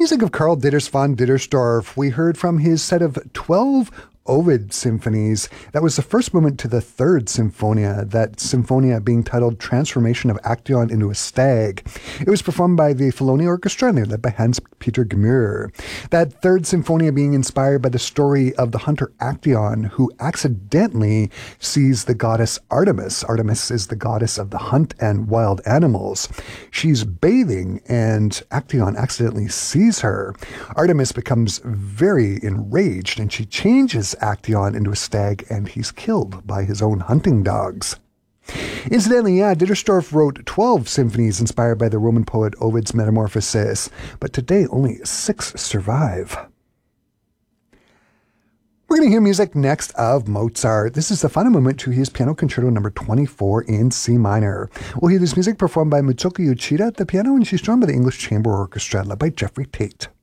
Music of Karl Ditters von Dittersdorf. We heard from his set of 12 Ovid symphonies. That was the first movement to the third Symphonia, that Symphonia being titled Transformation of Actaeon into a Stag. It was performed by the Feloni Orchestra, and led by Hans-Peter Gmür. That third Symphonia being inspired by the story of the hunter Actaeon, who accidentally sees the goddess Artemis. Artemis is the goddess of the hunt and wild animals. She's bathing, and Actaeon accidentally sees her. Artemis becomes very enraged, and she changes Actaeon into a stag, and he's killed by his own hunting dogs. Incidentally, Dittersdorf wrote 12 symphonies inspired by the Roman poet Ovid's Metamorphoses, but today only 6 survive. We're going to hear music next of Mozart. This is the final movement to his Piano Concerto No. 24 in C minor. We'll hear this music performed by Mitsuko Uchida at the piano, and she's joined by the English Chamber Orchestra led by Jeffrey Tate.